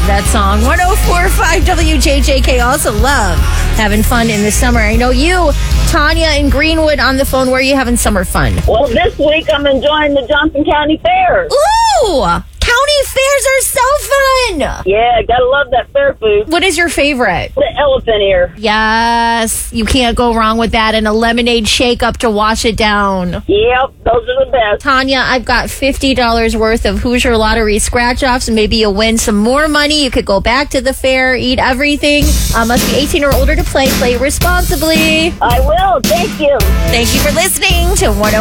that song. 104.5 WJJK. Also love having fun in the summer. I know you, Tanya in Greenwood, on the phone. Where are you having summer fun? Well, this week I'm enjoying the Johnson County Fair. Ooh! County fairs are so fun! Yeah, gotta love that fair food. What is your favorite? The elephant ear. Yes, you can't go wrong with that, and a lemonade shake up to wash it down. Yep, those are the best. Tanya, I've got $50 worth of Hoosier Lottery scratch-offs, and maybe you'll win some more money. You could go back to the fair, eat everything. Must be 18 or older to play. Play responsibly. I will. Thank you. Thank you for listening to